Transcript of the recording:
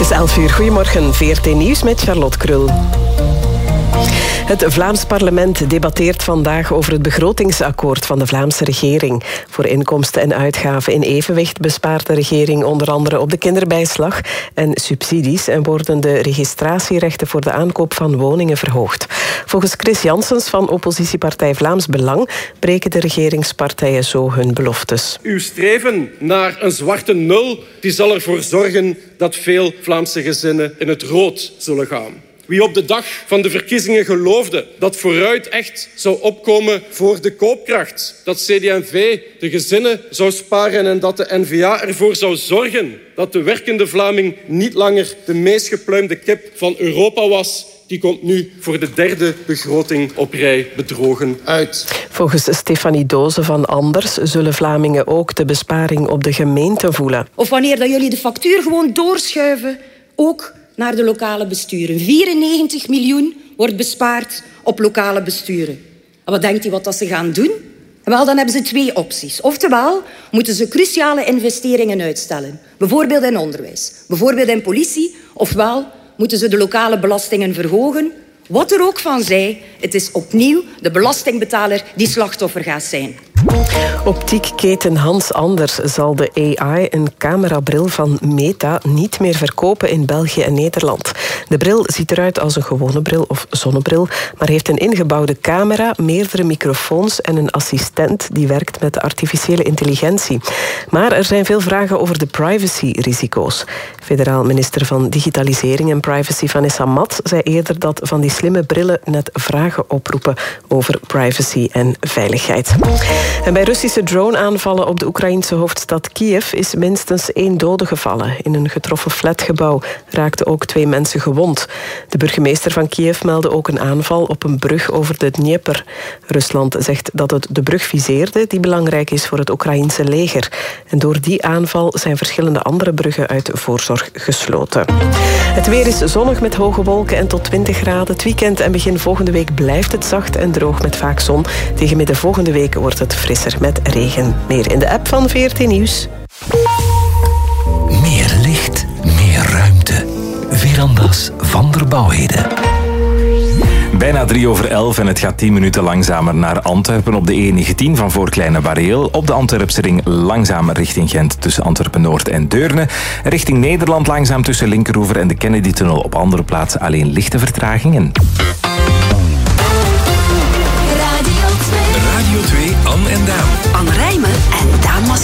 Het is 11 uur. Goedemorgen, VRT Nieuws met Charlotte Krul. Het Vlaams parlement debatteert vandaag over het begrotingsakkoord van de Vlaamse regering. Voor inkomsten en uitgaven in evenwicht bespaart de regering onder andere op de kinderbijslag en subsidies en worden de registratierechten voor de aankoop van woningen verhoogd. Volgens Chris Janssens van oppositiepartij Vlaams Belang breken de regeringspartijen zo hun beloftes. Uw streven naar een zwarte nul die zal ervoor zorgen dat veel Vlaamse gezinnen in het rood zullen gaan. Wie op de dag van de verkiezingen geloofde dat vooruit echt zou opkomen voor de koopkracht, dat CD&V de gezinnen zou sparen en dat de N-VA ervoor zou zorgen dat de werkende Vlaming niet langer de meest gepluimde kip van Europa was, die komt nu voor de derde begroting op rij bedrogen uit. Volgens Stefanie Doze van Anders zullen Vlamingen ook de besparing op de gemeente voelen. Of wanneer dat jullie de factuur gewoon doorschuiven, ook naar de lokale besturen. 94 miljoen wordt bespaard op lokale besturen. En wat denkt u wat dat ze gaan doen? Wel, dan hebben ze twee opties. Oftewel moeten ze cruciale investeringen uitstellen. Bijvoorbeeld in onderwijs, bijvoorbeeld in politie. Ofwel moeten ze de lokale belastingen verhogen. Wat er ook van zij, het is opnieuw de belastingbetaler die slachtoffer gaat zijn. Optiekketen Hans Anders zal de AI een camerabril van Meta niet meer verkopen in België en Nederland. De bril ziet eruit als een gewone bril of zonnebril, maar heeft een ingebouwde camera, meerdere microfoons en een assistent die werkt met artificiële intelligentie. Maar er zijn veel vragen over de privacyrisico's. Federaal minister van Digitalisering en Privacy Vanessa Mat zei eerder dat van die slimme brillen net vragen oproepen over privacy en veiligheid. En bij Russische drone-aanvallen op de Oekraïnse hoofdstad Kiev is minstens 1 dode gevallen. In een getroffen flatgebouw raakten ook 2 mensen gewond. De burgemeester van Kiev meldde ook een aanval op een brug over de Dnieper. Rusland zegt dat het de brug viseerde die belangrijk is voor het Oekraïnse leger. En door die aanval zijn verschillende andere bruggen uit voorzorg gesloten. Het weer is zonnig met hoge wolken en tot 20 graden. Het weekend en begin volgende week blijft het zacht en droog met vaak zon. Tegen midden volgende week wordt het frisser met regen. Meer in de app van VRT Nieuws. Meer licht, meer ruimte. Verandas van der Bouwheden. Bijna 11:03 en het gaat 10 minuten langzamer naar Antwerpen op de E19 van voor Kleine Bareel. Op de Antwerpse ring langzaam richting Gent tussen Antwerpen-Noord en Deurne. Richting Nederland langzaam tussen Linkeroever en de Kennedy-tunnel. Op andere plaatsen alleen lichte vertragingen. Radio 2, Anne en Daan. Anne Rijmen en Daan Mas.